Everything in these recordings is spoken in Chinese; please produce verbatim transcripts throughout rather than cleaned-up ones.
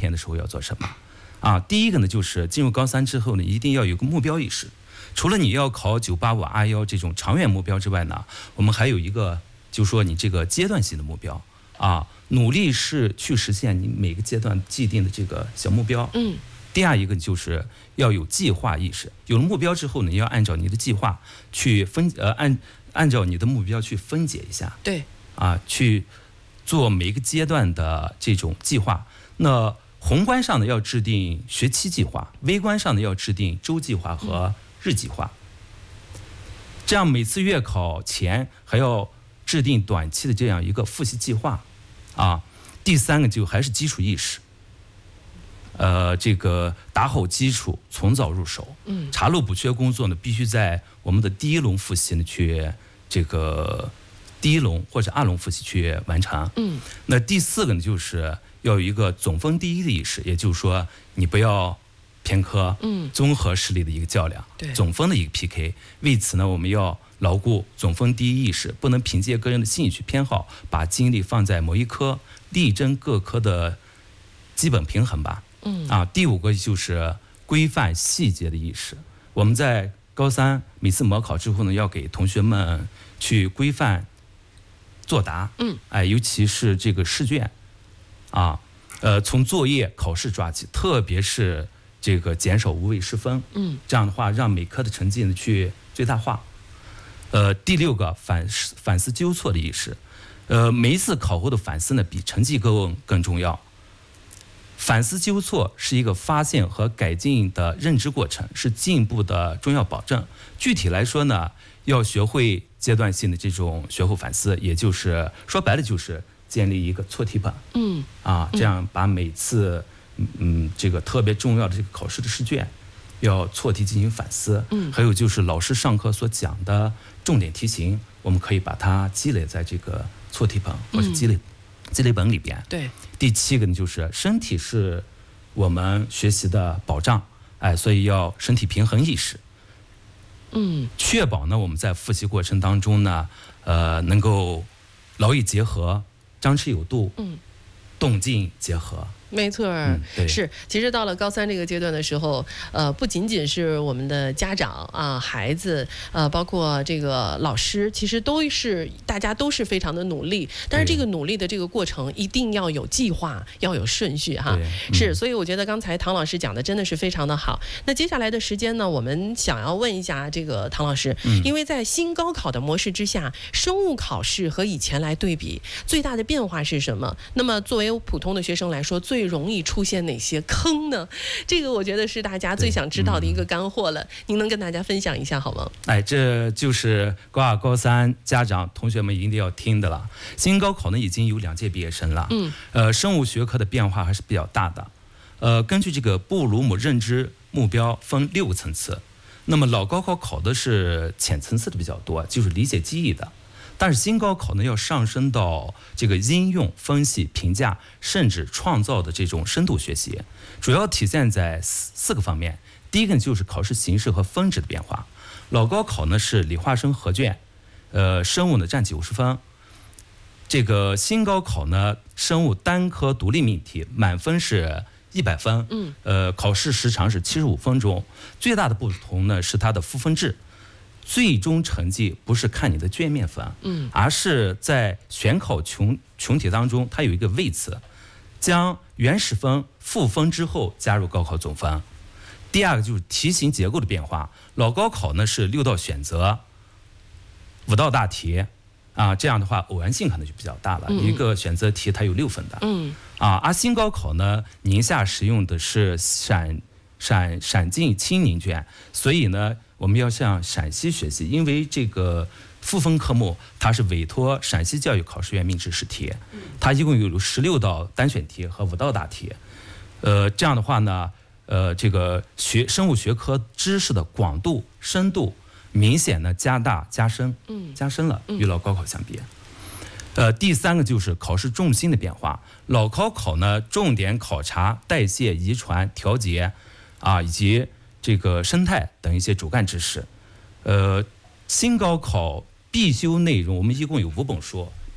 年的时候要做什么啊？第一个呢，就是进入高三之后呢，一定要有个目标意识。除了你要考九八五 R 幺这种长远目标之外呢，我们还有一个，就是说你这个阶段性的目标啊，努力是去实现你每个阶段既定的这个小目标。 嗯。 第二一个就是要有计划意识，有了目标之后呢，你要按照你的计划去分呃按按照你的目标去分解一下。 对。 啊，去做每个阶段的这种计划。那宏观上呢，要制定学期计划；微观上呢，要制定周计划和日计划。这样每次月考前还要制定短期的这样一个复习计划。啊，第三个就还是基础意识。呃，这个打好基础，从早入手。 嗯， 查漏补缺工作呢，必须在我们的第一轮复习呢去这个第一轮或者二轮复习去完成。 嗯， 那第四个呢，就是要有一个总分第一的意识，也就是说，你不要偏科， 嗯， 综合实力的一个较量， 对， 总分的一个 P K。为此呢，我们要牢固总分第一意识，不能凭借个人的兴趣偏好，把精力放在某一科，力争各科的基本平衡吧。 嗯啊，第五个就是规范细节的意识。我们在高三每次模考之后呢，要给同学们去规范作答。 嗯， 哎，尤其是这个试卷，啊，呃，从作业考试抓起，特别是这个减少无谓失分。 嗯， 这样的话，让每科的成绩呢去最大化。呃，第六个反思反思纠错的意识。呃，每一次考后的反思呢，比成绩更更重要。反思纠错是一个发现和改进的认知过程，是进步的重要保证。具体来说呢，要学会阶段性的这种学后反思，也就是说白了就是建立一个错题本。 嗯， 啊，这样把每次嗯这个特别重要的这个考试的试卷，要错题进行反思。 嗯， 还有就是老师上课所讲的重点题型，我们可以把它积累在这个错题本或者积累、嗯、积累本里边。 对。 第七个呢，就是身体是我们学习的保障，哎，所以要身体平衡意识。 嗯， 确保呢我们在复习过程当中呢，呃，能够劳逸结合，张弛有度， 嗯， 动静结合。 没错， 嗯， 是。其实到了高三这个阶段的时候，呃，不仅仅是我们的家长啊、孩子，呃，包括这个老师，其实都是大家都是非常的努力。但是这个努力的这个过程一定要有计划，要有顺序哈。 嗯、 是，所以我觉得刚才唐老师讲的真的是非常的好。那接下来的时间呢，我们想要问一下这个唐老师， 嗯、 因为在新高考的模式之下，生物考试和以前来对比，最大的变化是什么？那么作为普通的学生来说，最最容易出现哪些坑呢？这个我觉得是大家最想知道的一个干货了。您能跟大家分享一下好吗？ 哎，这就是高二、高三家长同学们一定要听的了。新高考呢已经有两届毕业生了， 嗯， 呃，生物学科的变化还是比较大的。呃，根据这个布鲁姆认知目标分六个层次，那么老高考考的是浅层次的比较多，就是理解记忆的。但是新高考呢，要上升到这个应用、分析、评价，甚至创造的这种深度学习，主要体现在四四个方面。第一个呢，就是考试形式和分值的变化。老高考呢是理化生合卷，呃，生物呢占九十分。这个新高考呢，生物单科独立命题，满分是一百分， 嗯， 呃，考试时长是七十五分钟。最大的不同呢是它的赋分制。最终成绩不是看你的卷面分， 嗯， 而是在选考群群体当中，它有一个位次，将原始分赋分之后加入高考总分。第二个就是题型结构的变化，老高考呢是六道选择，五道大题，啊，这样的话偶然性可能就比较大了， 嗯、 一个选择题它有六分的， 嗯， 啊，而新高考呢，宁夏使用的是陕陕陕晋青宁卷，所以呢。我们要向陕西学习，因为这个赋分科目它是委托陕西教育考试院命制试题，它一共有十六道单选题和五道大题。呃，这样的话呢，呃，这个学生物学科知识的广度、深度明显的加大、加深， 嗯， 加深了，与老高考相比。呃，第三个就是考试重心的变化。老高考呢，重点考察代谢、遗传、调节，啊，以及这个生态等一些主干知识。呃，新高考必修内容我们一共有五本书，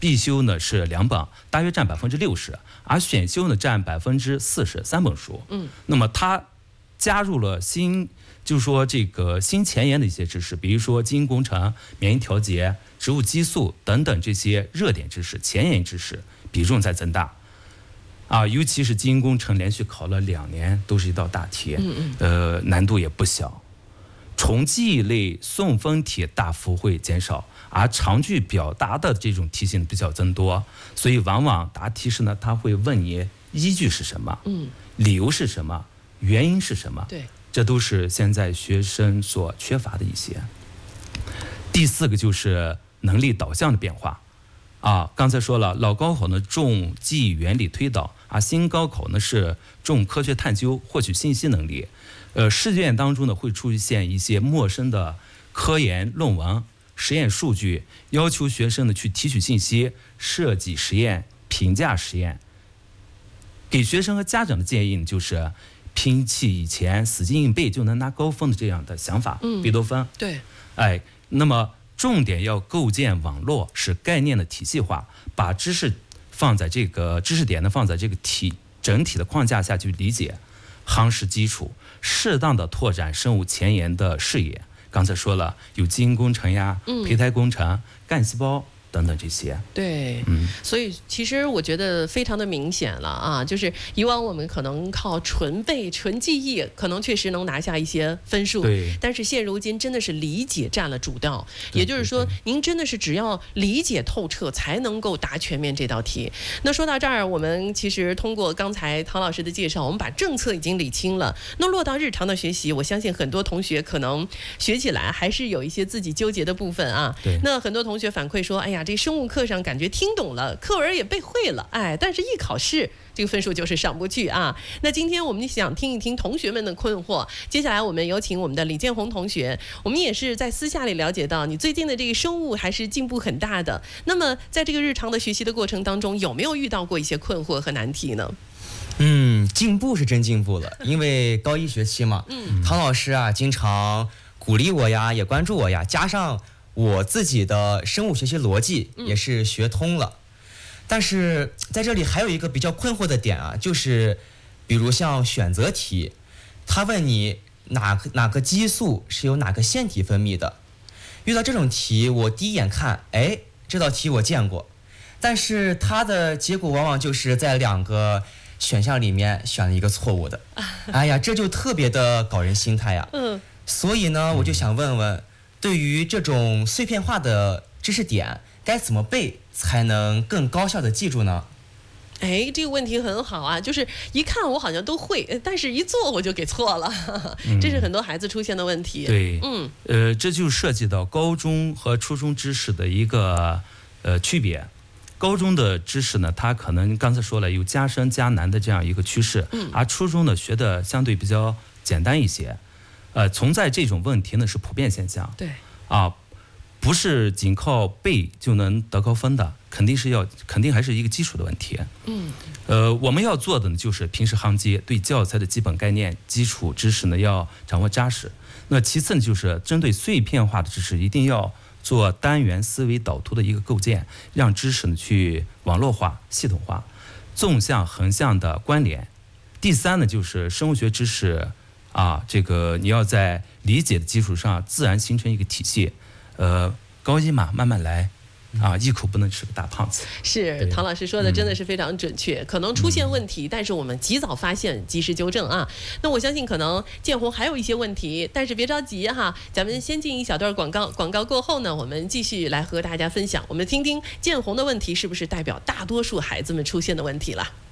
必修呢是两本，大约占百分之六十，而选修呢占百分之四十，三本书。 嗯， 那么它加入了新，就是说这个新前沿的一些知识，比如说基因工程、免疫调节、植物激素等等这些热点知识、前沿知识比重在增大。啊，尤其是基因工程连续考了两年，都是一道大题， 嗯嗯， 呃，难度也不小。重记忆类送分题大幅会减少，而长句表达的这种题型比较增多，所以往往答题时呢，他会问你依据是什么， 嗯， 理由是什么，原因是什么， 对， 这都是现在学生所缺乏的一些。第四个就是能力导向的变化。啊，刚才说了，老高考呢重记忆原理推导，而新高考呢是重科学探究、获取信息能力。呃，试卷当中呢会出现一些陌生的科研论文、实验数据，要求学生呢去提取信息、设计实验、评价实验。给学生和家长的建议呢就是摒弃以前死记硬背就能拿高分的这样的想法， 嗯， 贝多芬。 对， 哎，那么重点要构建网络，使概念的体系化，把知识放在这个知识点呢放在这个体整体的框架下去理解，夯实基础，适当的拓展生物前沿的视野。刚才说了，有基因工程呀、胚胎工程、干细胞等等这些。 对， 嗯， 所以其实我觉得非常的明显了啊，就是以往我们可能靠纯背、纯记忆，可能确实能拿下一些分数， 对。 但是现如今真的是理解占了主导， 对也就是说对对， 您真的是只要理解透彻，才能够答全面这道题。那说到这儿，我们其实通过刚才唐老师的介绍，我们把政策已经理清了。那落到日常的学习，我相信很多同学可能学起来还是有一些自己纠结的部分啊。 对。 那很多同学反馈说，哎呀，这生物课上感觉听懂了，课文也背会了，哎，但是一考试这个分数就是上不去啊。那今天我们想听一听同学们的困惑，接下来我们有请我们的李建宏同学，我们也是在私下里了解到你最近的这个生物还是进步很大的。那么在这个日常的学习的过程当中，有没有遇到过一些困惑和难题呢？ 嗯，进步是真进步了，因为高一学期嘛， 嗯， 唐老师啊经常鼓励我呀，也关注我呀，加上我自己的生物学习逻辑也是学通了。但是在这里还有一个比较困惑的点啊，就是比如像选择题，他问你哪个哪个激素是由哪个腺体分泌的。遇到这种题，我第一眼看，哎，这道题我见过，但是它的结果往往就是在两个选项里面选了一个错误的。哎呀，这就特别的搞人心态呀。 嗯， 所以呢，我就想问问，对于这种碎片化的知识点，该怎么背才能更高效的记住呢？ 哎，这个问题很好啊，就是一看我好像都会，但是一做我就给错了，这是很多孩子出现的问题。 对， 嗯， 呃，这就涉及到高中和初中知识的一个呃区别。高中的知识呢，它可能刚才说了有加深加难的这样一个趋势， 嗯， 而初中呢学的相对比较简单一些。呃，存在这种问题呢是普遍现象。 对， 啊，不是仅靠背就能得高分的，肯定是要，肯定还是一个基础的问题。 嗯， 呃，我们要做的呢就是平时夯基，对教材的基本概念、基础知识呢要掌握扎实。那其次呢就是针对碎片化的知识，一定要做单元思维导图的一个构建，让知识呢去网络化、系统化，纵向、横向的关联。第三呢就是生物学知识啊，这个你要在理解的基础上自然形成一个体系。呃，高一嘛，慢慢来。啊，一口不能吃个大胖子。 是唐老师说的真的是非常准确，嗯，可能出现问题，但是我们及早发现，及时纠正啊。那我相信可能建宏还有一些问题，但是别着急哈，咱们先进一小段广告，广告过后呢，我们继续来和大家分享，我们听听建宏的问题是不是代表大多数孩子们出现的问题了。